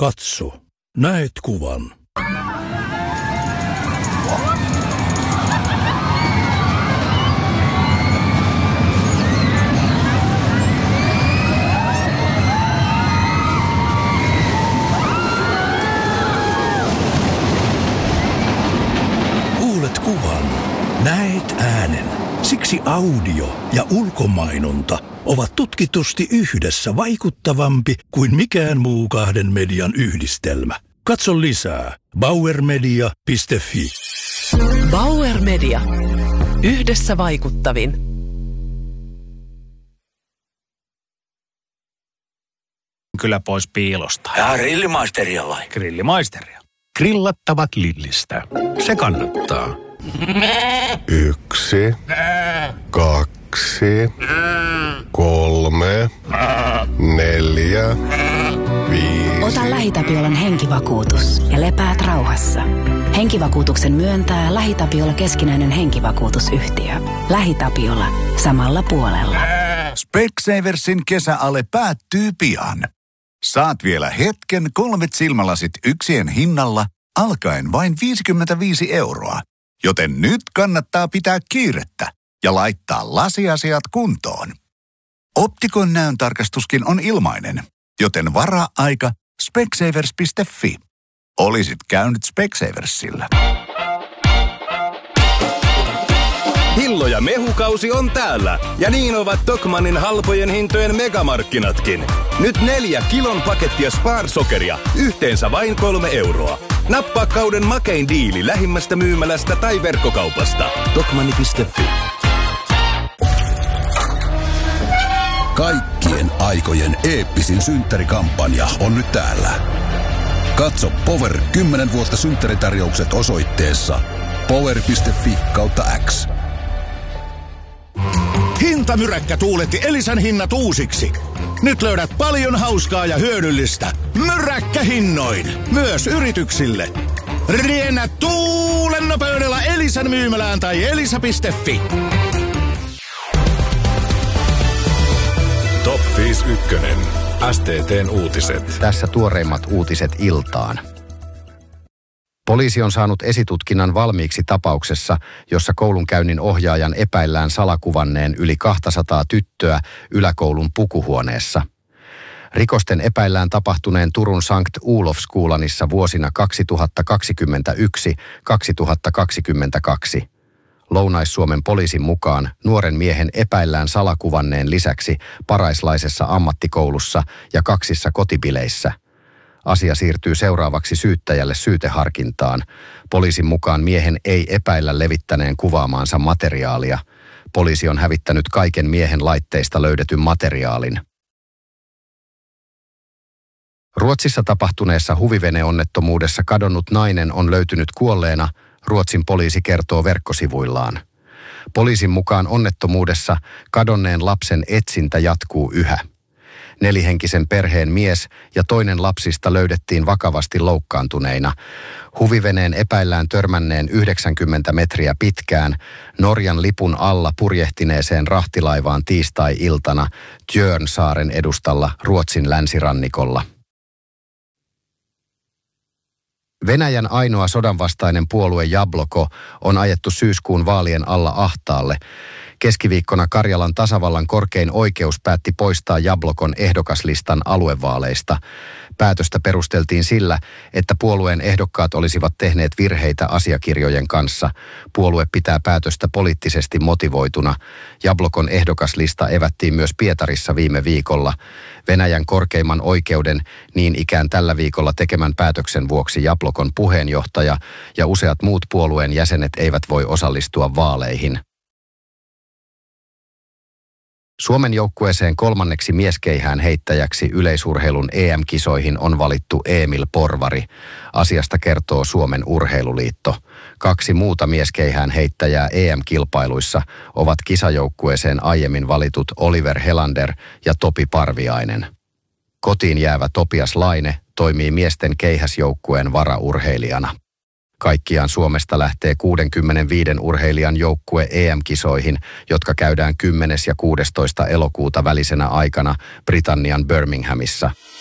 Katso, näet kuvan. Kuulet kuvan, näet äänen. Siksi audio ja ulkomainonta ovat tutkitusti yhdessä vaikuttavampi kuin mikään muu kahden median yhdistelmä. Katso lisää bauermedia.fi. Bauer Media. Yhdessä vaikuttavin. Kyllä pois piilosta. Ja grillimaisteria vai? Grillimaisteria. Grillattavat Lillistä. Se kannattaa. 1, 2, 3, 4, 5. Ota LähiTapiolan henkivakuutus ja lepäät rauhassa. Henkivakuutuksen myöntää LähiTapiola keskinäinen henkivakuutusyhtiö. LähiTapiola. Samalla puolella. Specsaversin kesäale päättyy pian. Saat vielä hetken 3 silmälasit yksien hinnalla alkaen vain 55 €. Joten nyt kannattaa pitää kiirettä ja laittaa lasiasiat kuntoon. Optikon näöntarkastuskin on ilmainen, joten varaa aika specsavers.fi. Olisit käynyt Specsaversilla. Hillo ja mehukausi on täällä, ja niin ovat Tokmannin halpojen hintojen megamarkkinatkin. Nyt 4 kilon pakettia Spar-sokeria, yhteensä vain 3 €. Nappaa kauden makein diili lähimmästä myymälästä tai verkkokaupasta. Tokmanni.fi. Kaikkien aikojen eeppisin synttärikampanja on nyt täällä. Katso Power 10 vuotta synttäritarjoukset osoitteessa power.fi/X. Hintamyräkkä tuuletti Elisan hinnat uusiksi. Nyt löydät paljon hauskaa ja hyödyllistä. Myräkkähinnoin. Myös yrityksille. Riennä tuulen nopeudella Elisan myymälään tai elisa.fi. Top 51. STT:n uutiset. Tässä tuoreimmat uutiset iltaan. Poliisi on saanut esitutkinnan valmiiksi tapauksessa, jossa koulunkäynnin ohjaajan epäillään salakuvanneen yli 200 tyttöä yläkoulun pukuhuoneessa. Rikosten epäillään tapahtuneen Turun Sankt Olofsskolanissa vuosina 2021-2022. Lounais-Suomen poliisin mukaan nuoren miehen epäillään salakuvanneen lisäksi paraislaisessa ammattikoulussa ja 2 kotibileissä. Asia siirtyy seuraavaksi syyttäjälle syyteharkintaan. Poliisin mukaan miehen ei epäillä levittäneen kuvaamaansa materiaalia. Poliisi on hävittänyt kaiken miehen laitteista löydetyn materiaalin. Ruotsissa tapahtuneessa huviveneonnettomuudessa kadonnut nainen on löytynyt kuolleena, Ruotsin poliisi kertoo verkkosivuillaan. Poliisin mukaan onnettomuudessa kadonneen lapsen etsintä jatkuu yhä. 4-henkisen perheen mies ja toinen lapsista löydettiin vakavasti loukkaantuneina. Huviveneen epäillään törmänneen 90 metriä pitkään Norjan lipun alla purjehtineeseen rahtilaivaan tiistai-iltana Tjörnsaaren edustalla Ruotsin länsirannikolla. Venäjän ainoa sodanvastainen puolue Jabloko on ajettu syyskuun vaalien alla ahtaalle. Keskiviikkona Karjalan tasavallan korkein oikeus päätti poistaa Jablokon ehdokaslistan aluevaaleista. Päätöstä perusteltiin sillä, että puolueen ehdokkaat olisivat tehneet virheitä asiakirjojen kanssa. Puolue pitää päätöstä poliittisesti motivoituna. Jablokon ehdokaslista evättiin myös Pietarissa viime viikolla. Venäjän korkeimman oikeuden niin ikään tällä viikolla tekemän päätöksen vuoksi Jablokon puheenjohtaja ja useat muut puolueen jäsenet eivät voi osallistua vaaleihin. Suomen joukkueeseen 3. mieskeihään heittäjäksi yleisurheilun EM-kisoihin on valittu Emil Porvari. Asiasta kertoo Suomen Urheiluliitto. 2 muuta mieskeihään heittäjää EM-kilpailuissa ovat kisajoukkueeseen aiemmin valitut Oliver Helander ja Topi Parviainen. Kotiin jäävä Topias Laine toimii miesten keihäsjoukkueen varaurheilijana. Kaikkiaan Suomesta lähtee 65 urheilijan joukkue EM-kisoihin, jotka käydään 10. ja 16. elokuuta välisenä aikana Britannian Birminghamissa.